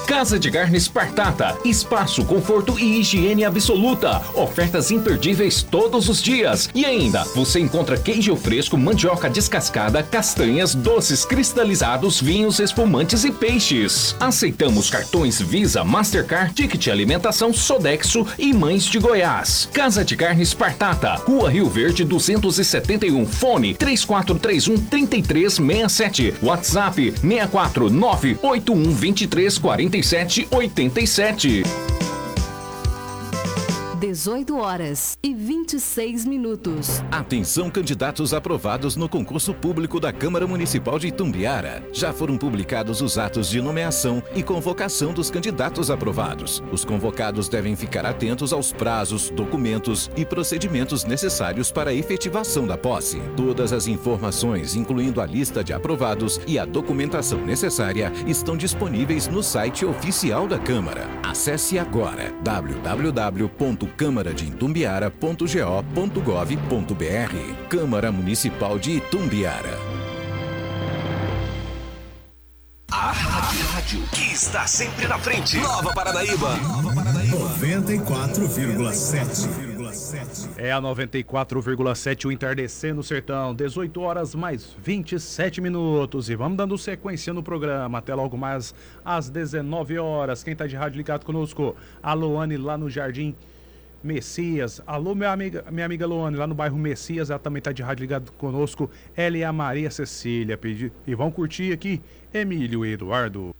Casa de Carnes Partata, espaço, conforto e higiene absoluta. Ofertas imperdíveis todos os dias. E ainda, você encontra queijo fresco, mandioca descascada, castanhas, doces cristalizados, vinhos, espumantes e peixes. Aceitamos cartões Visa, Mastercard, Ticket Alimentação, Sodexo e Mães de Goiás. Casa de Carnes Partata, Rua Rio Verde 271, fone 3431-3367, WhatsApp 649-8123-4787. 18h26. Atenção, candidatos aprovados no concurso público da Câmara Municipal de Itumbiara. Já foram publicados os atos de nomeação e convocação dos candidatos aprovados. Os convocados devem ficar atentos aos prazos, documentos e procedimentos necessários para a efetivação da posse. Todas as informações, incluindo a lista de aprovados e a documentação necessária, estão disponíveis no site oficial da Câmara. Acesse agora www.câmaradeItumbiara.go.gov.br. Câmara Municipal de Itumbiara. A rádio que está sempre na frente. Nova Paranaíba. 94,7. É a 94,7, o Entardecer no Sertão, 18 horas mais 27 minutos. E vamos dando sequência no programa. Até logo mais às 19 horas. Quem tá de rádio ligado conosco? A Loane lá no Jardim Messias. Alô, minha amiga Loane, lá no bairro Messias, ela também tá de rádio ligado conosco. Ela e a Maria Cecília. E vão curtir aqui Emílio e Eduardo.